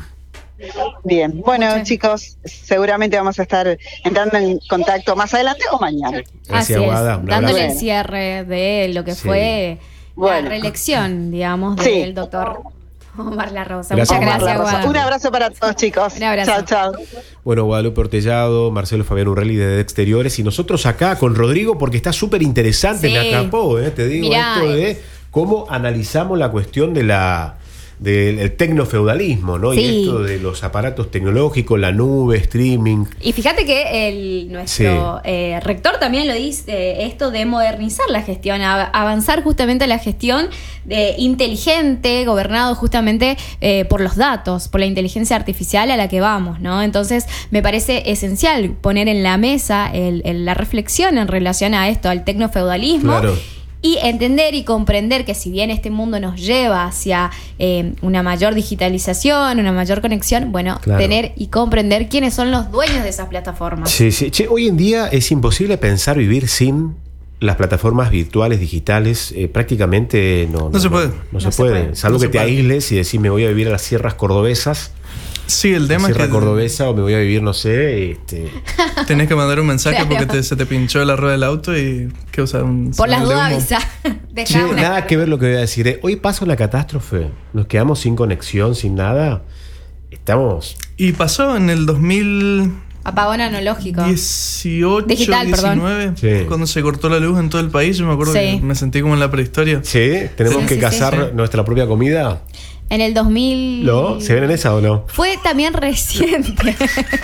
Bien, bueno sí. chicos, seguramente vamos a estar entrando en contacto más adelante o mañana. Gracias, Así Guada, es, dándole el cierre de lo que sí. fue bueno. la reelección, digamos, sí. del doctor Omar La Rosa. Gracias, Muchas gracias, Guada. Un abrazo para todos, chicos. Un abrazo. Chao, chao. Bueno, Guadalupe Ortellado, Marcelo Fabián Urrelli de Exteriores y nosotros acá con Rodrigo porque está súper interesante, sí. me atrapó, ¿eh? Te digo, Mirá, esto de cómo analizamos la cuestión de la... del tecnofeudalismo, ¿no? Sí. Y esto de los aparatos tecnológicos, la nube, streaming. Y fíjate que el, nuestro sí. eh, rector también lo dice, eh, esto de modernizar la gestión, av- avanzar justamente a la gestión de inteligente, gobernado justamente eh, por los datos, por la inteligencia artificial a la que vamos, ¿no? Entonces me parece esencial poner en la mesa el, el, la reflexión en relación a esto, al tecnofeudalismo. Claro. Y entender y comprender que si bien este mundo nos lleva hacia eh, una mayor digitalización, una mayor conexión, bueno, claro. tener y comprender quiénes son los dueños de esas plataformas. Sí, sí. Che, hoy en día es imposible pensar vivir sin las plataformas virtuales, digitales. Eh, prácticamente no, no, no se puede. No, no, no se, se puede. puede. Salvo no que te puede. aísles y decís me voy a vivir a las sierras cordobesas. Sí, el tema Sierra es que cordobesa o me voy a vivir, no sé, este... tenés que mandar un mensaje claro. porque te, se te pinchó la rueda del auto y que usar un... Por las dudas avisa. Sí, nada que ver lo que voy a decir. Eh, hoy pasó la catástrofe. Nos quedamos sin conexión, sin nada. Estamos... Y pasó en el dos mil Apagón analógico. dieciocho, Digital, diecinueve, Sí. cuando se cortó la luz en todo el país, yo me acuerdo Sí. que me sentí como en la prehistoria. Sí, tenemos Sí, que sí, cazar sí, sí. nuestra propia comida. En el dos mil... ¿No? ¿Se ven en esa o no? Fue también reciente.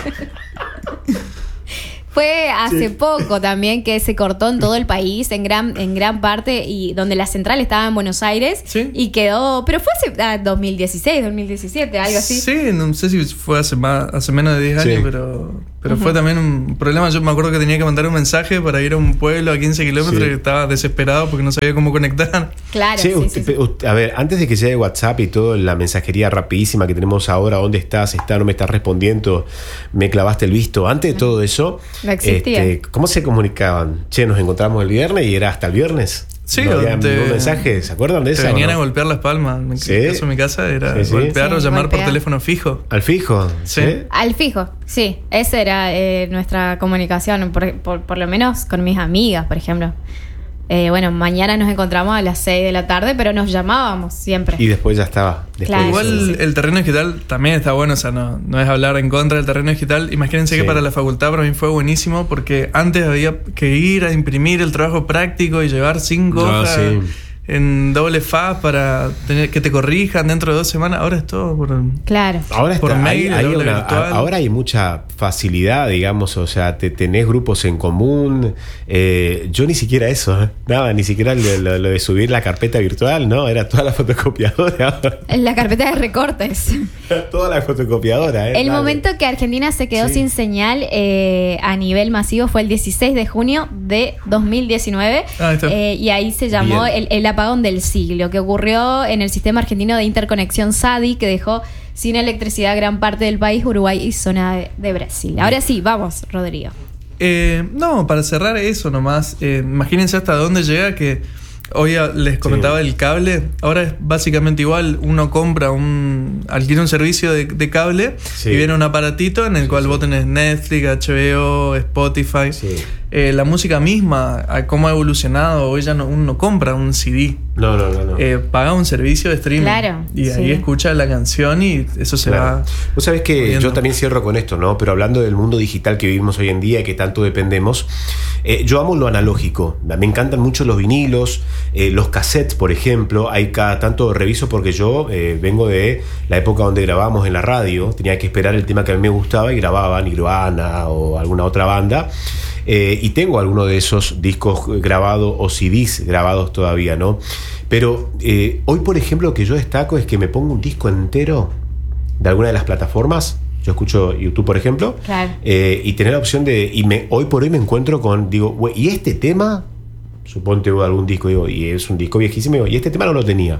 Fue hace Sí. poco también que se cortó en todo el país, en gran, en gran parte, y donde la central estaba en Buenos Aires, Sí. y quedó, pero fue hace ah, dos mil dieciséis, dos mil diecisiete, algo así. Sí, no sé si fue hace más, hace menos de diez Sí. años, pero, pero fue también un problema. Yo me acuerdo que tenía que mandar un mensaje para ir a un pueblo a quince kilómetros Sí. y estaba desesperado porque no sabía cómo conectar. Claro, Che, sí, usted- sí, sí. usted- a ver, antes de que llegue WhatsApp y todo, la mensajería rapidísima que tenemos ahora, ¿dónde estás? ¿Está? ¿No me estás respondiendo? ¿Me clavaste el visto? Antes de todo eso, No existía. este, ¿cómo se comunicaban? Che, nos encontramos el viernes y era hasta el viernes. Sí, no había te- ningún mensaje, ¿se acuerdan de Te eso? o venían no? a golpear las palmas. En Sí. el caso de mi casa era Sí, sí. golpear Sí, o llamar golpear. por teléfono fijo. Al fijo, Sí. ¿sí? Al fijo, sí. Esa era eh, nuestra comunicación, por, por, por lo menos con mis amigas, por ejemplo. Eh, bueno, mañana nos encontramos a las seis de la tarde, pero nos llamábamos siempre. Y después ya estaba. Después Claro. de eso, Igual sí. el terreno digital también está bueno, o sea, no, no es hablar en contra del terreno digital. Imagínense Sí. que para la facultad para mí fue buenísimo porque antes había que ir a imprimir el trabajo práctico y llevar cinco No, hojas sí. en doble faz para tener que te corrijan dentro de dos semanas. Ahora es todo por... Claro. Ahora, por está, mail, hay- hay el aula una- virtual. a- ahora hay mucha facilidad, digamos, o sea, te tenés grupos en común. Eh, yo ni siquiera eso, ¿eh? Nada, ni siquiera lo, lo- lo de subir la carpeta virtual, ¿no? Era toda la fotocopiadora. En la carpeta de recortes. Toda la fotocopiadora, ¿eh? El Dale. momento que Argentina se quedó Sí. sin señal eh, a nivel masivo fue el dieciséis de junio de dos mil diecinueve. Ah, ahí está. Eh, y ahí se llamó Bien. el, el apagón del siglo, que ocurrió en el sistema argentino de interconexión S A D I, que dejó sin electricidad gran parte del país, Uruguay y zona de, de Brasil. Ahora sí, vamos, Rodrigo. Eh, no, para cerrar eso nomás, eh, imagínense hasta dónde llega que hoy a- les comentaba el cable, ahora es básicamente igual, uno compra un, alquila un servicio de, de cable Sí. y viene un aparatito en el Sí, cual sí. vos tenés Netflix, H B O, Spotify, Sí. eh, la música misma, a cómo ha evolucionado, hoy ya no, uno no compra un C D. No, no, no. no. Eh, paga un servicio de streaming Claro, y ahí sí. escucha la canción y eso se Claro. va. Vos sabés que moviendo. yo también cierro con esto, ¿no? Pero hablando del mundo digital que vivimos hoy en día y que tanto dependemos, eh, yo amo lo analógico. Me encantan mucho los vinilos, eh, los cassettes, por ejemplo. Hay cada tanto reviso porque yo eh, vengo de la época donde grabábamos en la radio. Tenía que esperar el tema que a mí me gustaba y grababa Nirvana o alguna otra banda. Eh, y tengo alguno de esos discos grabados o C Ds grabados todavía, ¿no? Pero eh, hoy, por ejemplo, lo que yo destaco es que me pongo un disco entero de alguna de las plataformas. Yo escucho YouTube, por ejemplo, Claro. eh, y tener la opción de. Y me, hoy por hoy me encuentro con. Digo, güey, ¿y este tema? Suponte algún disco, digo, y es un disco viejísimo, digo, y este tema no lo tenía.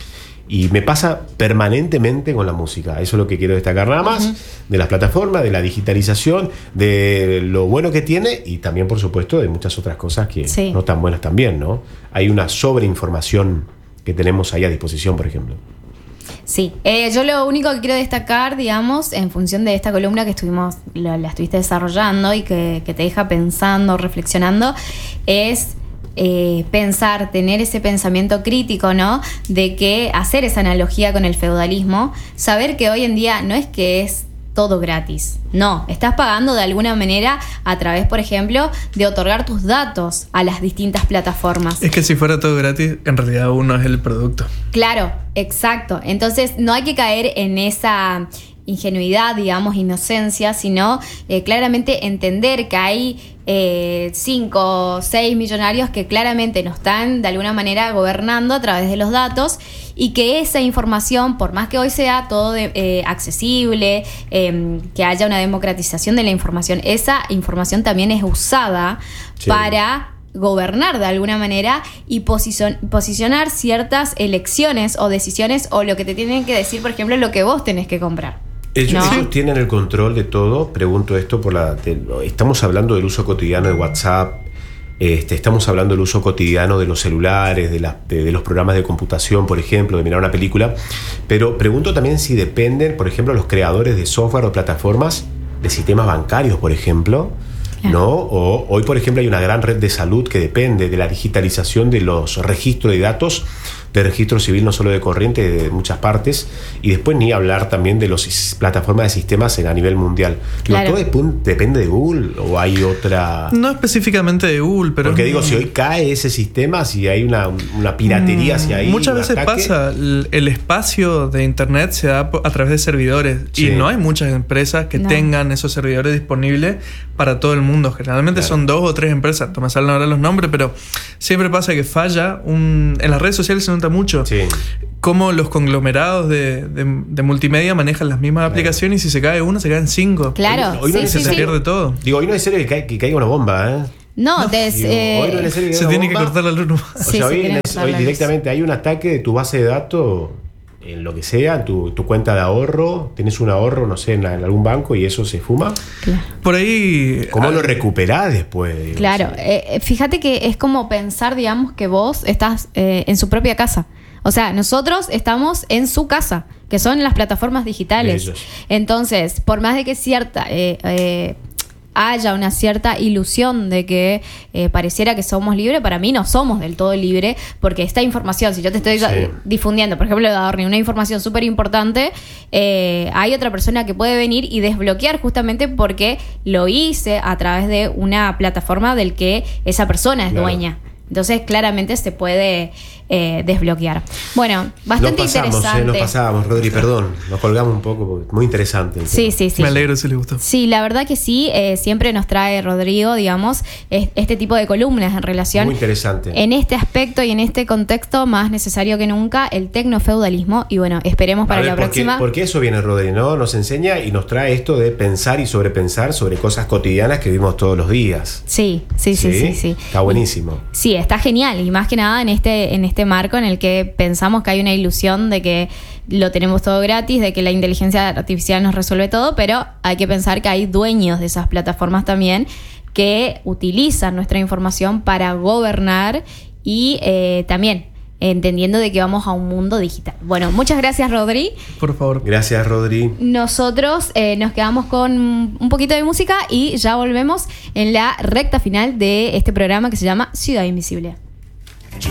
Y me pasa permanentemente con la música. Eso es lo que quiero destacar nada más. Ujú. De las plataformas, de la digitalización, de lo bueno que tiene y también, por supuesto, de muchas otras cosas que Sí. no tan buenas también, ¿no? Hay una sobreinformación que tenemos ahí a disposición, por ejemplo. Sí, eh, yo lo único que quiero destacar, digamos, en función de esta columna que estuvimos, la, la estuviste desarrollando y que, que te deja pensando, reflexionando, es eh, pensar, tener ese pensamiento crítico, ¿no? De que hacer esa analogía con el feudalismo, saber que hoy en día no es que es todo gratis. No, estás pagando de alguna manera a través, por ejemplo, de otorgar tus datos a las distintas plataformas. Es que si fuera todo gratis, en realidad uno es el producto. Claro, exacto. Entonces no hay que caer en esa ingenuidad, digamos, inocencia, sino eh, claramente entender que hay eh, cinco o seis millonarios que claramente nos están de alguna manera gobernando a través de los datos y que esa información, por más que hoy sea todo de, eh, accesible, eh, que haya una democratización de la información, esa información también es usada Sí. para gobernar de alguna manera y posicion- posicionar ciertas elecciones o decisiones o lo que te tienen que decir, por ejemplo, lo que vos tenés que comprar. Ellos, ¿No? ellos tienen el control de todo. Pregunto esto por la. de- estamos hablando del uso cotidiano de WhatsApp. Este, estamos hablando del uso cotidiano de los celulares, de, la- de, de los programas de computación, por ejemplo, de mirar una película. Pero pregunto también si dependen, por ejemplo, los creadores de software o plataformas de sistemas bancarios, por ejemplo. Claro. ¿No? O hoy, por ejemplo, hay una gran red de salud que depende de la digitalización de los registros de datos, de registro civil, no solo de corriente, de muchas partes, y después ni hablar también de las plataformas de sistemas en, a nivel mundial. Claro. ¿Todo de, depende de Google o hay otra? No específicamente de Google, pero... Porque digo, si hoy cae ese sistema, si hay una, una piratería, si hay muchas un veces ataque... pasa, el, el espacio de internet se da a través de servidores, sí. Y no hay muchas empresas que no. tengan esos servidores disponibles para todo el mundo. Generalmente claro. son dos o tres empresas, no me salen ahora los nombres, pero siempre pasa que falla. Un, en las redes sociales se nota mucho sí. cómo los conglomerados de, de, de multimedia manejan las mismas claro. aplicaciones, y si se cae una, se caen cinco. Claro, hoy, hoy sí, no sí, se sí. pierde todo. Digo, hoy no es serio que, ca- que caiga una bomba, ¿eh? No, des, Digo, eh, hoy no es serio que se tiene bomba. Que cortar la luz. O sí, sea, hoy, es, hoy directamente hay un ataque de tu base de datos, en lo que sea, en tu, tu cuenta de ahorro, tienes un ahorro, no sé, en, en algún banco, y eso se fuma. Claro. Por ahí... ¿Cómo ah, lo recuperás después? Digo, claro, sí. eh, fíjate que es como pensar, digamos, que vos estás eh, en su propia casa. O sea, nosotros estamos en su casa, que son las plataformas digitales. Ellos. Entonces, por más de que cierta... Eh, eh, haya una cierta ilusión de que eh, pareciera que somos libres, para mí no somos del todo libres, porque esta información, si yo te estoy sí. difundiendo, por ejemplo, de Adorni, una información súper importante, eh, hay otra persona que puede venir y desbloquear justamente porque lo hice a través de una plataforma del que esa persona es claro. dueña. Entonces, claramente se puede eh, desbloquear. Bueno, bastante nos pasamos, interesante. Eh, nos pasábamos, Rodri, perdón. Nos colgamos un poco, porque muy interesante. Sí, sí, sí. Me alegro si le gustó. Sí, la verdad que sí. Eh, siempre nos trae Rodrigo, digamos, es, este tipo de columnas en relación... Muy interesante. En este aspecto y en este contexto, más necesario que nunca, el tecnofeudalismo. Y bueno, esperemos para ver, la porque, próxima... Porque eso viene, Rodri, ¿no? Nos enseña y nos trae esto de pensar y sobrepensar sobre cosas cotidianas que vivimos todos los días. Sí, sí, sí, sí. sí, sí. Está buenísimo. Y, sí, está genial. Y más que nada en este, en este marco en el que pensamos que hay una ilusión de que lo tenemos todo gratis, de que la inteligencia artificial nos resuelve todo, pero hay que pensar que hay dueños de esas plataformas también que utilizan nuestra información para gobernar y eh, también entendiendo de que vamos a un mundo digital. Bueno, muchas gracias, Rodri. Por favor. Gracias, Rodri. Nosotros eh, nos quedamos con un poquito de música y ya volvemos en la recta final de este programa que se llama Ciudad Invisible.